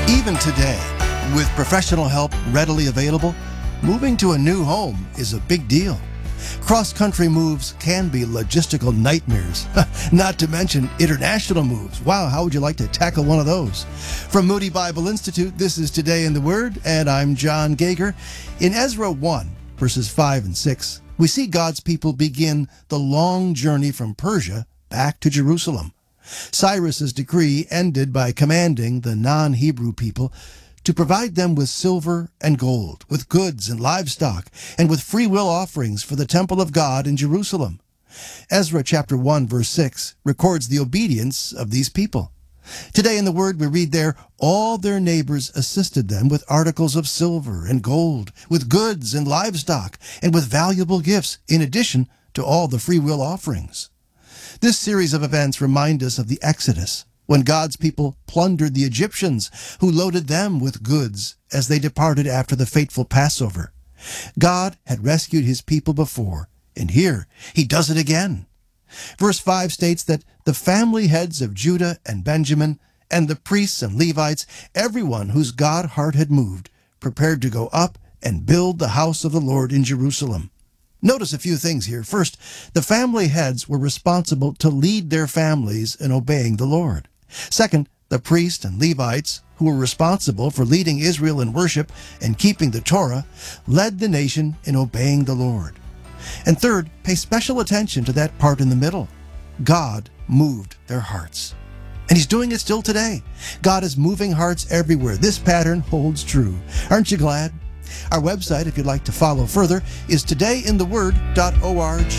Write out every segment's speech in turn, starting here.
Even today, with professional help readily available, moving to a new home is a big deal. Cross-country moves can be logistical nightmares, not to mention international moves. Wow, how would you like to tackle one of those? From Moody Bible Institute, this is Today in the Word, and I'm John Gager. In Ezra 1, verses 5 and 6, we see God's people begin the long journey from Persia back to Jerusalem. Cyrus's decree ended by commanding the non-Hebrew people to provide them with silver and gold, with goods and livestock, and with free will offerings for the temple of God in Jerusalem. Ezra chapter 1, verse 6 records the obedience of these people. Today in the Word we read there, all their neighbors assisted them with articles of silver and gold, with goods and livestock, and with valuable gifts, in addition to all the free will offerings. This series of events remind us of the Exodus, when God's people plundered the Egyptians, who loaded them with goods as they departed after the fateful Passover. God had rescued his people before, and here he does it again. Verse 5 states that the family heads of Judah and Benjamin, and the priests and Levites, everyone whose God heart had moved, prepared to go up and build the house of the Lord in Jerusalem. Notice a few things here. First, the family heads were responsible to lead their families in obeying the Lord. Second, the priests and Levites, who were responsible for leading Israel in worship and keeping the Torah, led the nation in obeying the Lord. And third, pay special attention to that part in the middle. God moved their hearts. And he's doing it still today. God is moving hearts everywhere. This pattern holds true. Aren't you glad? Our website, if you'd like to follow further, is todayintheword.org.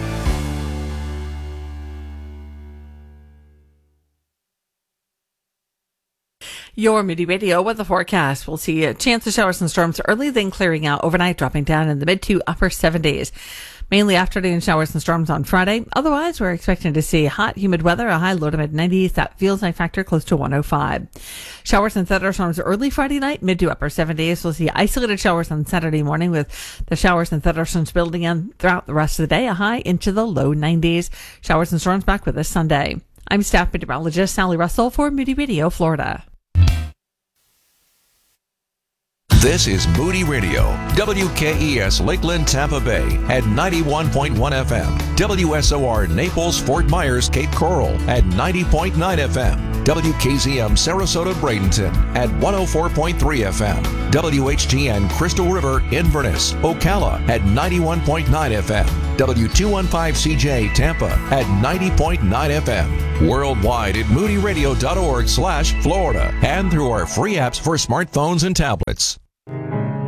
Your Moody Radio weather forecast. We'll see a chance of showers and storms early, then clearing out overnight, dropping down in the mid to upper 70s. Mainly afternoon showers and storms on Friday. Otherwise, we're expecting to see hot, humid weather, a high low to mid 90s. That feels like factor close to 105. Showers and thunderstorms early Friday night, mid to upper 70s. We'll see isolated showers on Saturday morning, with the showers and thunderstorms building in throughout the rest of the day, a high into the low 90s. Showers and storms back with us Sunday. I'm staff meteorologist Sally Russell for Moody Radio, Florida. This is Moody Radio, WKES Lakeland, Tampa Bay at 91.1 FM, WSOR Naples, Fort Myers, Cape Coral at 90.9 FM, WKZM Sarasota, Bradenton at 104.3 FM, WHGN Crystal River, Inverness, Ocala at 91.9 FM, W215CJ Tampa at 90.9 FM, worldwide at moodyradio.org/Florida, and through our free apps for smartphones and tablets.